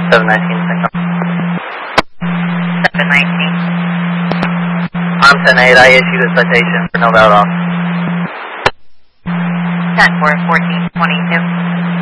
719, signal. 719. I'm 10-8, I issued a citation for no valid off. 10-4, 1422.